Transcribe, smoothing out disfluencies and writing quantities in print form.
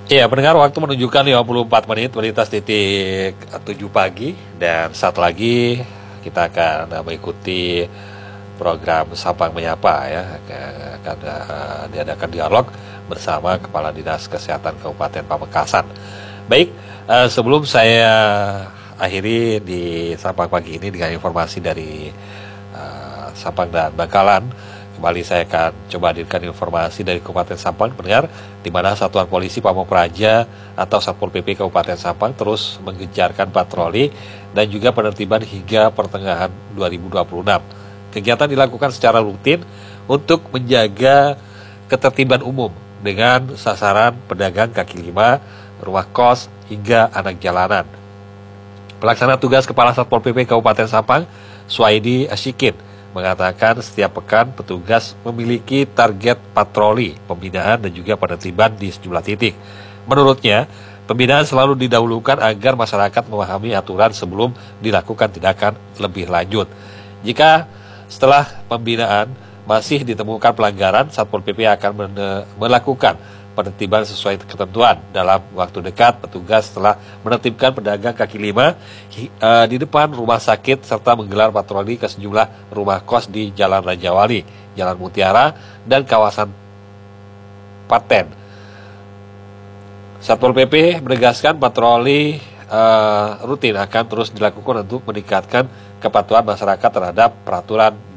Iya, pendengar, waktu menunjukkan 54 menit melintas titik 7 pagi. Dan saat lagi kita akan mengikuti program Sabang Menyapa ya. Akan diadakan dialog bersama Kepala Dinas Kesehatan Kabupaten Pamekasan. Baik, sebelum saya akhiri di Sabang pagi ini dengan informasi dari Sabang dan Bangkalan, kembali saya akan coba hadirkan informasi dari Kabupaten Sampang, pendengar, di mana Satuan Polisi Pamong Praja atau Satpol PP Kabupaten Sampang terus menggencarkan patroli dan juga penertiban hingga pertengahan 2026. Kegiatan dilakukan secara rutin untuk menjaga ketertiban umum dengan sasaran pedagang kaki lima, rumah kos, hingga anak jalanan. Pelaksana tugas Kepala Satpol PP Kabupaten Sampang, Suaidi Asyikin, mengatakan setiap pekan petugas memiliki target patroli, pembinaan dan juga penertiban di sejumlah titik. Menurutnya, pembinaan selalu didahulukan agar masyarakat memahami aturan sebelum dilakukan tindakan lebih lanjut. Jika setelah pembinaan masih ditemukan pelanggaran, Satpol PP akan melakukan penertiban sesuai ketentuan. Dalam waktu dekat, petugas telah menertibkan pedagang kaki lima di depan rumah sakit serta menggelar patroli ke sejumlah rumah kos di Jalan Raja Wali, Jalan Mutiara, dan kawasan Paten. Satpol PP menegaskan patroli rutin akan terus dilakukan untuk meningkatkan kepatuhan masyarakat terhadap peraturan